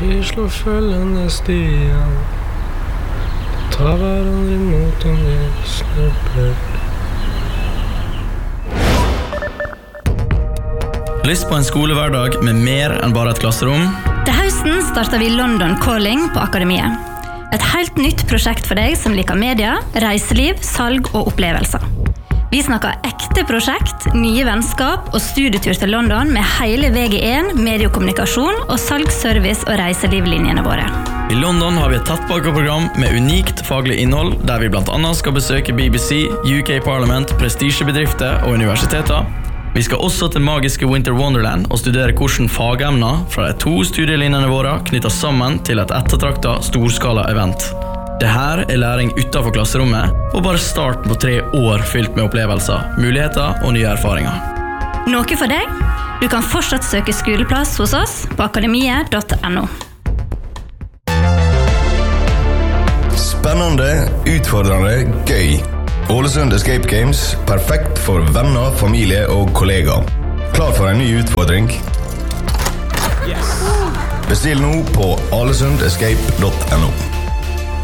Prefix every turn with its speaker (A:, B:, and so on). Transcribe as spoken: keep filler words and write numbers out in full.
A: Vi slår følgende stier, ta hverandre imot om vi snubler.
B: Lyst på en skolehverdag med mer enn bare et klasserom?
C: Til høsten starter vi London Calling på Akademiet. Et helt nytt prosjekt for deg som liker media, reiseliv, salg og opplevelser. Vi snakker ekte prosjekt, nye vennskap og studietur til London med hele V G en, mediekommunikasjon og salgsservice og reiselivlinjene våre.
B: I London har vi et tettpakket-program med unikt faglig innhold, der vi blant annet skal besøke B B C, U K Parliament, prestisjebedrifter og universiteter. Vi skal også til magiske Winter Wonderland og studere hvordan fagemner fra de to studielinjene våre knytter sammen til et ettertraktet storskala-event. Dette er læring utenfor klasserommet, og bare starten på tre år fylt med opplevelser, muligheter og nye erfaringer.
C: Noe for deg? Du kan fortsatt søke skoleplass hos oss på akademiet punktum no.
D: Spennende, utfordrende, gøy. Ålesund Escape Games, perfekt for venner, familie og kollegaer. Klar for en ny utfordring? Bestill nå på alesund escape punktum no.